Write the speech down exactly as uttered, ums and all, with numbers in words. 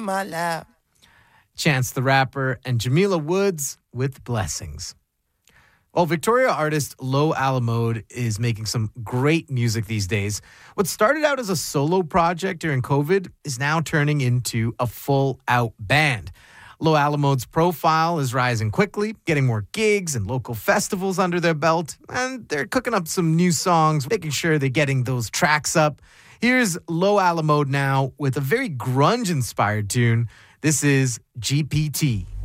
my lap. Chance the Rapper and Jamila Woods with Blessings. Well, Victoria artist Low Alamode is making some great music these days. What started out as a solo project during COVID is now turning into a full-out band. Low Alamode's profile is rising quickly, getting more gigs and local festivals under their belt, and they're cooking up some new songs, making sure they're getting those tracks up. Here's Low Alamode now with a very grunge-inspired tune. This is G P T.